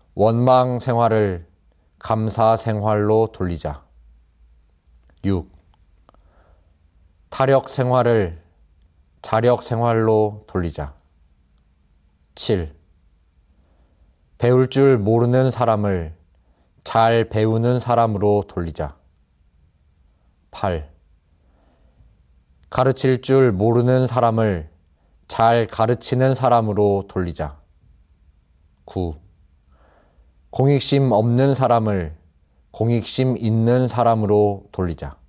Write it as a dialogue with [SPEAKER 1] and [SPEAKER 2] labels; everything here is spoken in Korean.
[SPEAKER 1] 원망 생활을 감사 생활로 돌리자. 6. 타력 생활을 자력 생활로 돌리자. 7. 배울 줄 모르는 사람을 잘 배우는 사람으로 돌리자. 8. 가르칠 줄 모르는 사람을 잘 가르치는 사람으로 돌리자. 9. 공익심 없는 사람을 공익심 있는 사람으로 돌리자.